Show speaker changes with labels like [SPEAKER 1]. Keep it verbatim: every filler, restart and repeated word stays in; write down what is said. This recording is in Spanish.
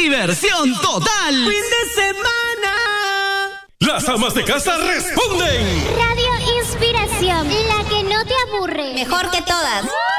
[SPEAKER 1] ¡Diversión total! ¡Fin de semana!
[SPEAKER 2] Las amas de casa responden.
[SPEAKER 3] Radio Inspiración, la que no te aburre.
[SPEAKER 4] Mejor que todas.